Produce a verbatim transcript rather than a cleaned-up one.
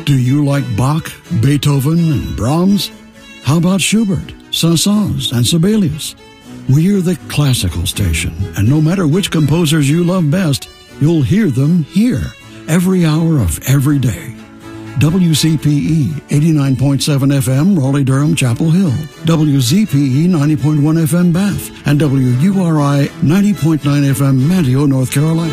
Do you like Bach, Beethoven, and Brahms? How about Schubert, Saint-Saëns, and Sibelius? We're the classical station, and no matter which composers you love best, you'll hear them here, every hour of every day. W C P E eighty-nine point seven F M, Raleigh-Durham, Chapel Hill, W Z P E ninety point one F M, Bath, and W U R I ninety point nine F M, Manteo, North Carolina.